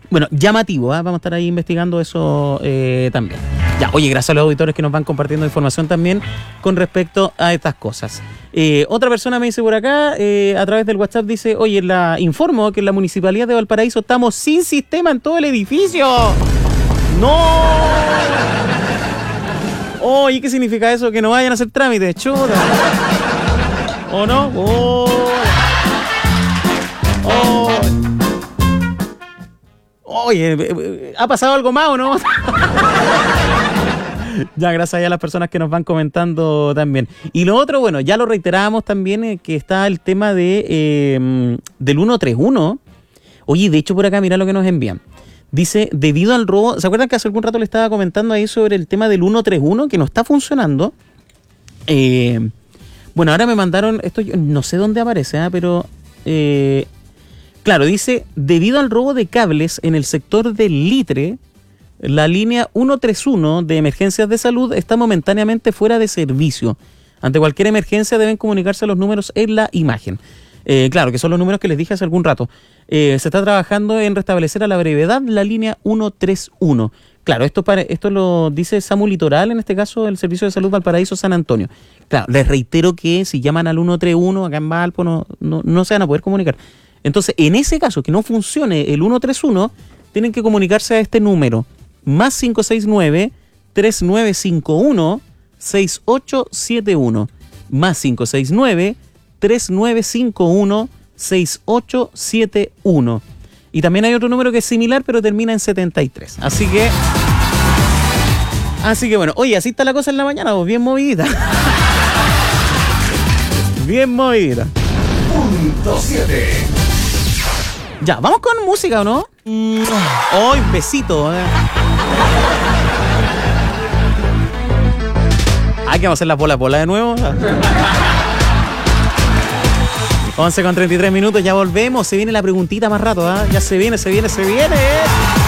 Bueno, llamativo, ¿eh? Vamos a estar ahí investigando eso también. Ya, oye, gracias a los auditores que nos van compartiendo información también con respecto a estas cosas. Otra persona me dice por acá, a través del WhatsApp, dice, oye, informo que en la Municipalidad de Valparaíso estamos sin sistema en todo el edificio. ¡No! Oye, ¿qué significa eso? Que no vayan a hacer trámites, chuta. ¿O no? Oye, ¿ha pasado algo más o no? Ya, gracias a las personas que nos van comentando también. Y lo otro, bueno, ya lo reiteramos también, que está el tema del 131. Oye, de hecho por acá, mira lo que nos envían. Dice, debido al robo, ¿se acuerdan que hace algún rato le estaba comentando ahí sobre el tema del 131 que no está funcionando? Bueno, ahora me mandaron, esto yo no sé dónde aparece, pero... claro, dice, debido al robo de cables en el sector del Litre, la línea 131 de emergencias de salud está momentáneamente fuera de servicio. Ante cualquier emergencia deben comunicarse a los números en la imagen. Claro, que son los números que les dije hace algún rato. Se está trabajando en restablecer a la brevedad la línea 131. Claro, esto lo dice SAMU Litoral, en este caso el Servicio de Salud Valparaíso San Antonio. Claro, les reitero que si llaman al 131 acá en Valpo no se van a poder comunicar. Entonces, en ese caso, que no funcione el 131, tienen que comunicarse a este número, más 569-3951-6871, más 569-3951-6871. Y también hay otro número que es similar, pero termina en 73. Así que bueno, oye, así está la cosa en la mañana, vos, bien movidita. Bien movidita. Punto 7. Ya, vamos con música, ¿o no? ¡Ay, besito! Hay que hacer la bola de nuevo. 11:33 minutos, ya volvemos. Se viene la preguntita más rato, ¿eh? Ya se viene.